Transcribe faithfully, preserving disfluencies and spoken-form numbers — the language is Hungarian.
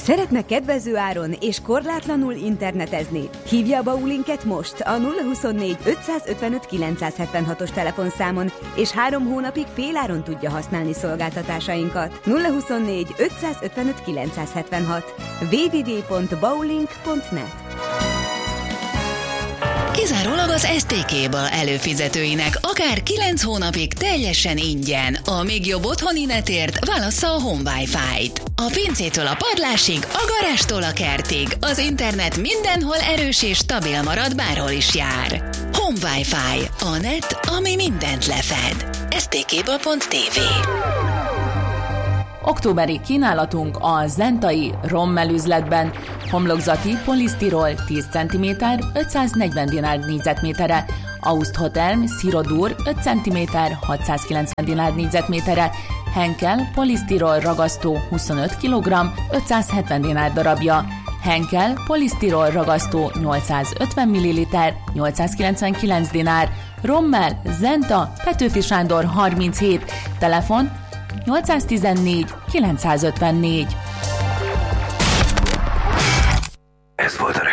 Szeretne kedvező áron és korlátlanul internetezni? Hívja a Baulinket most a nulla huszonnégy ötszázötvenöt kilencszázhetvenhatos telefonszámon, és három hónapig féláron tudja használni szolgáltatásainkat. nulla huszonnégy ötszázötvenöt kilencszázhetvenhat w w w pont baulink pont net. Kizárólag az es té ká előfizetőinek akár kilenc hónapig teljesen ingyen. A még jobb otthoni netért válassza a Home Wi-Fi-t. A pincétől a padlásig, a garástól a kertig. Az internet mindenhol erős és stabil marad, bárhol is jár. Home Wi-Fi. A net, ami mindent lefed. es té ká pont té vé. Októberi kínálatunk a zentai Rommel üzletben. Homlokzati polisztirol tíz centiméter, ötszáznegyven dinár négyzetméterre. Aust Hotel Szirodur öt centiméter, hatszázkilencven dinár négyzetméterre. Henkel polisztirol ragasztó huszonöt kilogramm, ötszázhetven dinár darabja. Henkel polisztirol ragasztó nyolcszázötven milliliter, nyolcszázkilencvenkilenc dinár. Rommel Zenta Petőfi Sándor harminchét. Telefon nyolcszáztizennégy kilencszázötvennégy. Ez volt a